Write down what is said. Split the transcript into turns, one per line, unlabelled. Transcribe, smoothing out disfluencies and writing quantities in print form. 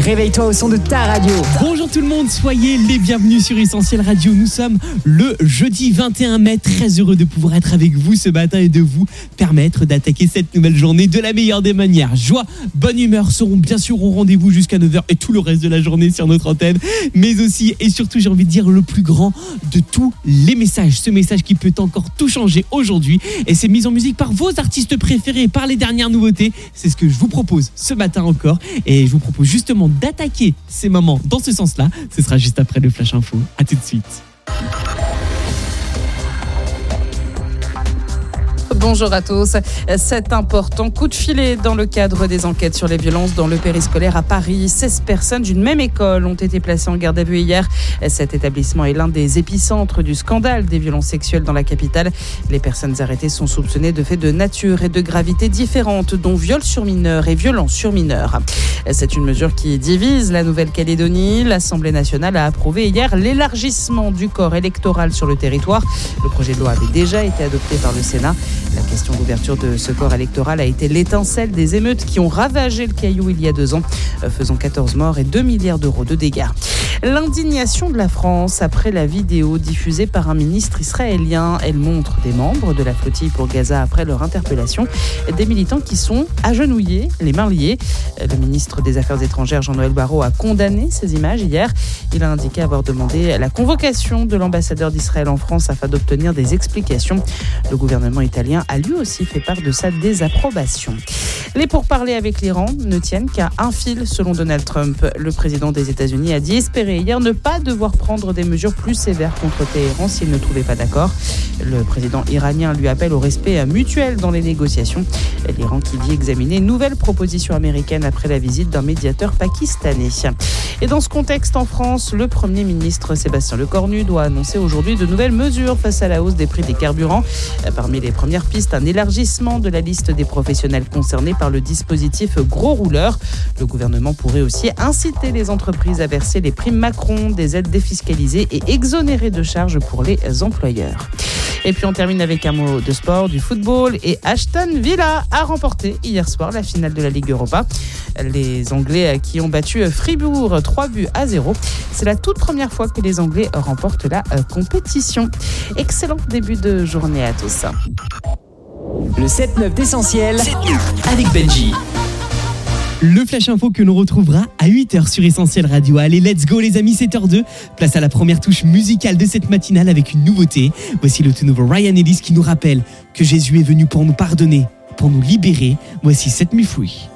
Réveille-toi au son de ta radio.
Bonjour tout le monde, soyez les bienvenus sur Essentiel Radio. Nous sommes le jeudi 21 mai, très heureux de pouvoir être avec vous ce matin et de vous permettre d'attaquer cette nouvelle journée de la meilleure des manières. Joie, bonne humeur seront bien sûr au rendez-vous jusqu'à 9h et tout le reste de la journée sur notre antenne. Mais aussi et surtout, j'ai envie de dire, le plus grand de tous les messages. Ce message qui peut encore tout changer aujourd'hui. Et c'est mis en musique par vos artistes préférés, par les dernières nouveautés. C'est ce que je vous propose ce matin encore. Et je vous propose justement d'attaquer ces moments dans ce sens-là. Ce sera juste après le Flash Info. À tout de suite.
Bonjour à tous. Cet important coup de filet dans le cadre des enquêtes sur les violences dans le périscolaire à Paris. 16 personnes d'une même école ont été placées en garde à vue hier. Cet établissement est l'un des épicentres du scandale des violences sexuelles dans la capitale. Les personnes arrêtées sont soupçonnées de faits de nature et de gravité différentes, dont viol sur mineurs et violences sur mineurs. C'est une mesure qui divise la Nouvelle-Calédonie. L'Assemblée nationale a approuvé hier l'élargissement du corps électoral sur le territoire. Le projet de loi avait déjà été adopté par le Sénat. La question d'ouverture de ce corps électoral a été l'étincelle des émeutes qui ont ravagé le Caillou il y a 2 ans, faisant 14 morts et 2 milliards d'euros de dégâts. L'indignation de la France après la vidéo diffusée par un ministre israélien. Elle montre des membres de la flottille pour Gaza après leur interpellation, des militants qui sont agenouillés, les mains liées. Le ministre des Affaires étrangères Jean-Noël Barrot a condamné ces images hier. Il a indiqué avoir demandé la convocation de l'ambassadeur d'Israël en France afin d'obtenir des explications. Le gouvernement italien a lui aussi fait part de sa désapprobation. Les pourparlers avec l'Iran ne tiennent qu'à un fil selon Donald Trump. Le président des États-Unis a dit espérer hier ne pas devoir prendre des mesures plus sévères contre Téhéran s'il ne trouvait pas d'accord. Le président iranien lui appelle au respect mutuel dans les négociations. L'Iran qui dit examiner une nouvelle proposition américaine après la visite d'un médiateur pakistanais. Et dans ce contexte en France, le Premier ministre Sébastien Lecornu doit annoncer aujourd'hui de nouvelles mesures face à la hausse des prix des carburants. Parmi les premières pistes, un élargissement de la liste des professionnels concernés par le dispositif gros rouleur. Le gouvernement pourrait aussi inciter les entreprises à verser les primes Macron, des aides défiscalisées et exonérées de charges pour les employeurs. Et puis on termine avec un mot de sport, du football. Et Aston Villa a remporté hier soir la finale de la Ligue Europa. Les Anglais qui ont battu Fribourg 3-0. C'est la toute première fois que les Anglais remportent la compétition. Excellent début de journée à tous.
Le 7-9 d'Essentiel avec Benji.
Le Flash Info que l'on retrouvera à 8h sur Essentiel Radio. Allez, let's go les amis, 7h02. Place à la première touche musicale de cette matinale avec une nouveauté. Voici le tout nouveau Ryan Ellis qui nous rappelle que Jésus est venu pour nous pardonner, pour nous libérer. Voici Set Me Free.